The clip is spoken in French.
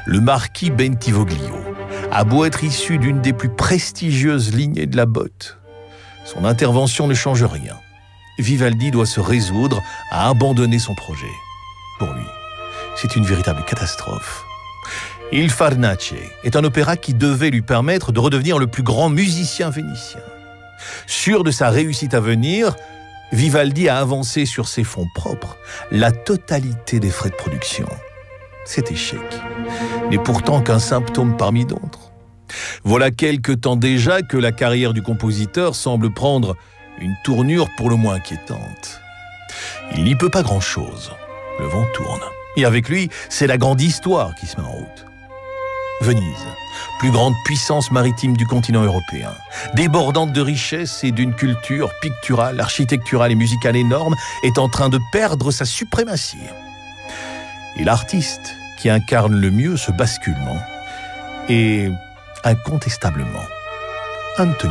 Le marquis Bentivoglio a beau être issu d'une des plus prestigieuses lignées de la botte, son intervention ne change rien. Vivaldi doit se résoudre à abandonner son projet. Pour lui, c'est une véritable catastrophe. Il Farnace est un opéra qui devait lui permettre de redevenir le plus grand musicien vénitien. Sûr de sa réussite à venir, Vivaldi a avancé sur ses fonds propres la totalité des frais de production. Cet échec n'est pourtant qu'un symptôme parmi d'autres. Voilà quelque temps déjà que la carrière du compositeur semble prendre une tournure pour le moins inquiétante. Il n'y peut pas grand-chose. Le vent tourne. Et avec lui, c'est la grande histoire qui se met en route. Venise, plus grande puissance maritime du continent européen, débordante de richesses et d'une culture picturale, architecturale et musicale énorme, est en train de perdre sa suprématie. Et l'artiste qui incarne le mieux ce basculement est incontestablement Antonio